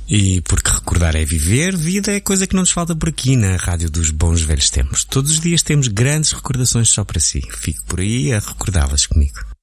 E porque recordar é viver, vida é coisa que não nos falta por aqui na Rádio dos Bons Velhos Tempos. Todos os dias temos grandes recordações só para si. Fico por aí a recordá-las comigo.